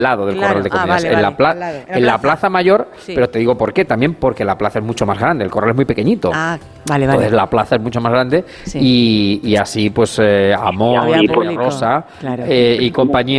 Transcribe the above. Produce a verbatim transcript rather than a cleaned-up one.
lado del Claro. Corral de Ah, Comidas, vale, en, vale. la, pla- Al lado, en la en la plaza. plaza mayor, Sí. pero te digo por qué, también porque la plaza es mucho más grande, el Corral es muy pequeñito. Ah, vale, vale. Entonces la plaza es mucho más grande Sí. y, y así pues eh, Amor, Había Doña público, Rosa claro. eh, y compañía